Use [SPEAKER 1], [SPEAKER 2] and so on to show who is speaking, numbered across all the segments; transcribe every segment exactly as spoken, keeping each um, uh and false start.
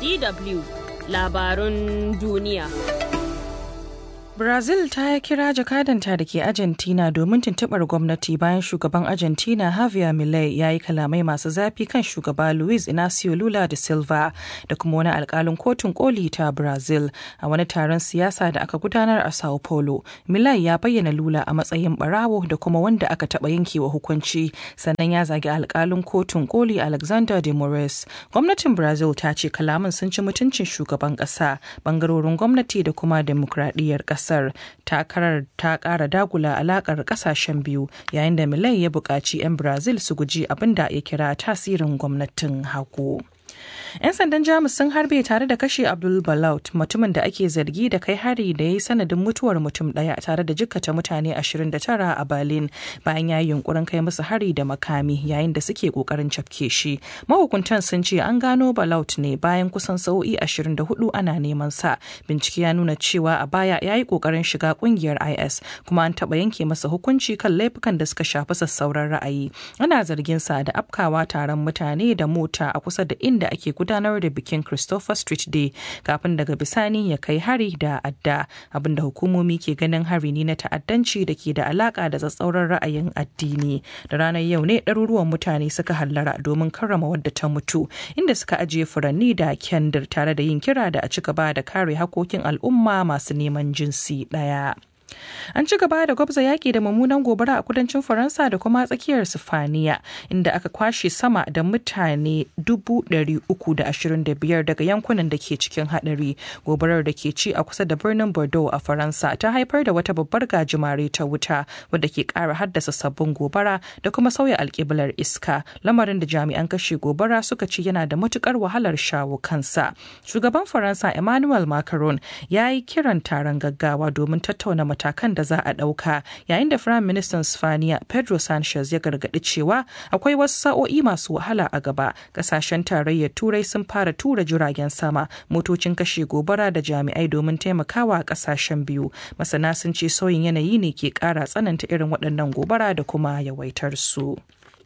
[SPEAKER 1] D W labarun duniya.
[SPEAKER 2] Brazil ta kira jakadanta da ke Argentina domin tuntuɓar gwamnati bayan shugaban Argentina Javier Milei ya yi kalamai masu zafi kan shugaba Luiz Inacio Lula da Silva da kuma wani alkalin kotun koli ta Brazil a wani taron siyasa da aka gudanar a Sao Paulo. Milei ya bayyana Lula a matsayin barawo da kuma wanda aka taɓa yankewa hukunci, sannan ya zagi alkalin kotun koli Alexander de Moraes. Gwamnatin Brazil ta ce kalaman sun ci mutuncin shugaban ƙasa, bangarorin gwamnati da kuma demokradiyyar ƙasa. Kasar takarar ta kara dagula alakar kasashen biyu yayin da Milei ya buƙaci 'yan Brazil su guji abin da ya kira tasirin gwamnatin hagu. 'Yan sandan Jamus sun harbe tare da kashe Abdul Balaut, mutumin da ake zargi da kai hari da ya yi sanadin mutuwar mutum ɗaya tare da jikkata mutane ashirin da tara a Berlin bayan ya yi yunkurin kai musu hari da makami yayin da suke kokarin cafke shi. Mahukuntan sun ce an gano Balaut ne bayan kusan sa'o'i ashirin da hudu ana neman sa. Bincike ya nuna cewa a baya ya yi kokarin shiga kungiyar I S kuma an taɓa yanke masa hukunci kan laifukan da suka shafi sassauran ra'ayi. Ana zargin sa da afkawa taron mutane da mota a kusa da inda ake gudanar da bikin Christopher Street Day kafin daga bisani ya kai hari da adda, abinda hukumomi ke ganin hari ne na ta'addanci da ke da alaka da tsatsauran ra'ayin addini. Da ranar yau ne ɗaruruwan mutane suka hallara domin karrama wadda ta mutu, inda suka ajiye furanni da kyandir tare da yin kira da a ci gaba da kare hakokin al'umma masu neman jinsi ɗaya. An ci gaba da gwabza yaƙi da mummunan gobara a kudancin Faransa da kuma tsakiyar Sifaniya, inda aka kwashe sama da mutane dubu ɗari uku da ashirin da biyar daga yankunan da ke cikin haɗari. Gobarar da ke ci a kusa da birnin Bordeaux a Faransa ta haifar da wata babbar gajimare ta wuta wadda ke ƙara haddasa sabbin gobara da kuma sauya alƙiblar iska, lamarin da jami'an kashe gobara suka ce yana da matuƙar wahalar shawo kansa. Shugaban Faransa Emmanuel Macron ya yi kiran taron gaggawa domin tattauna matakan da za a ɗauka, yayin da Firayim Ministan Spaniya Pedro Sanchez ya gargaɗi cewa akwai wasu sa'o'i masu wahala a gaba. Ƙasashen tarayyar Turai sun fara tura jiragen sama, motocin kashe gobara da jami'ai domin taimakawa ƙasashen biyu. Masana sun ce sauyin yanayi ne ke ƙara tsananta irin waɗannan gobara da kuma yawaitar su.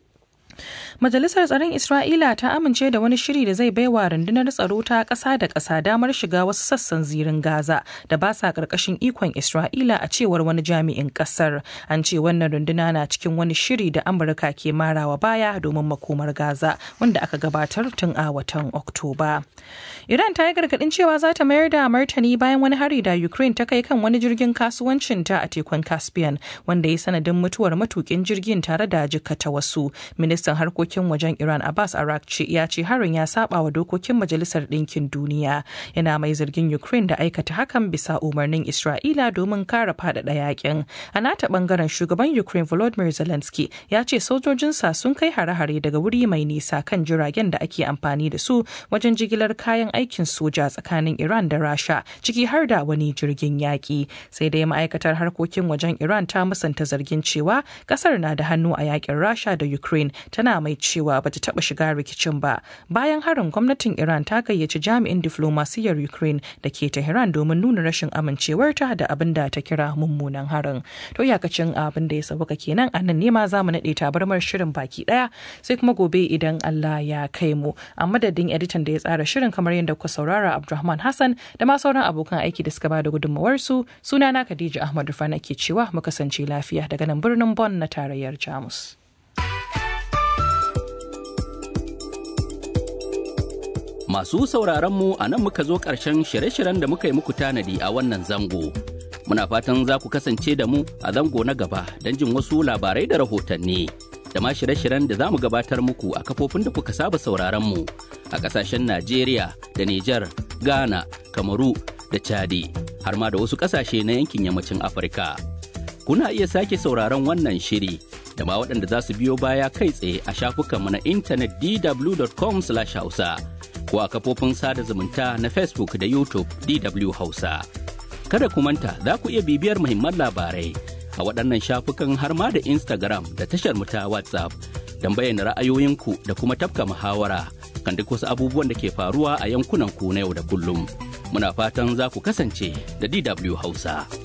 [SPEAKER 2] Majalisar Tsaron Isra'ila ta amince da wani shiri da zai baiwa rundunar tsaro ta ƙasa da ƙasa damar shiga wasu sassan zirin Gaza da ba sa ƙarƙashin ikon Isra'ila, a cewar wani jami'in ƙasar. An ce wannan runduna na cikin wani shiri da Amurka ke marawa baya domin makomar Gaza, wanda aka gabatar tun a watan Oktoba. Iran ta yi gargaɗin cewa za ta mayar da martani bayan wani hari da Ukraine ta kai kan wani jirgin kasuwancinta a tekun Caspian, wanda ya sanadin mutuwar matukin jirgin tare da jikkata wasu. Ministan harkokin wajen Iran Abbas Araghchi ya ce harin ya saba wa dokokin Majalisar Ɗinkin Duniya. Yana mai zargin Ukraine da aikata hakan bisa umarnin Isra'ila domin kare faɗaɗa yakin. A nata bangaren shugaban Ukraine Volodymyr Zelensky ya ce sojojinsa sun kai hare-hare daga wuri mai nisa kan jiragen da ake amfani da su wajen jigilar kayan aikin soja tsakanin Iran da Rasha, ciki har da wani jirgin yaƙi. Sai dai ma'aikatar harkokin wajen Iran ta musanta zargin cewa ƙasar na da hannu a yakin Rasha da Ukraine, tana mai cewa bata taba shiga rikicin ba. Bayan harin, gwamnatin Iran ta gayyaci jami'in diflomasiyyar Ukraine da ke Tehran domin nuna rashin amincewarta da abin da ta kira mummunan harin. To iyakacin abin da ya sauka kenan, a nan ne ma za mu naɗe tabarmar shirin baki ɗaya, sai kuma gobe idan Allah ya kai mu. A madadin editan da ya tsara shirin kamar yadda kuka saurara, Abdulrahman Hassan, da ma sauran abokan aiki da suka ba da gudunmawarsu, sunana Khadija Ahmad Rufana ke cewa mu kasance lafiya daga nan birnin Bonn na tarayyar Jamus.
[SPEAKER 3] Masu sauraron mu a nan muka zo ƙarshen shirye-shiryen da muka yi muku tanadi a wannan zango. Muna fatan za ku kasance da mu a zango na gaba don jin wasu labarai da rahotanni. Da ma shirye-shiryen da za mu gabatar muku a kafofin da kuka saba sauraron mu a ƙasashen Najeriya da Nijar, Ghana, Kamaru da Chadi, har ma da wasu ƙasashe na yankin yammacin Afirka. Kuna iya sake sauraron wannan shiri da ma waɗanda za su biyo baya kai tsaye a shafukanmu na intanet d w dot com slash hausa. ko a kafofin sada zumunta na Facebook da YouTube D W Hausa. Kada ku manta za ku iya bibiyar muhimman labarai a waɗannan shafukan har ma da Instagram da tashar mu ta WhatsApp don bayyana ra'ayoyinku da kuma tafka muhawara kan duk wasu abubuwan da ke faruwa a yankunan ku na yau da kullum. Muna fatan za ku kasance da D W Hausa.